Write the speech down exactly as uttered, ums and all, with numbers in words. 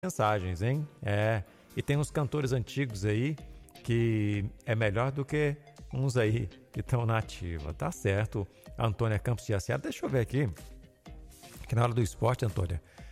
mensagens, hein? É, e tem uns cantores antigos aí que é melhor do que uns aí que estão na ativa. Tá certo, Antônia Campos de Aciado. Deixa eu ver aqui, que na hora do esporte, Antônia,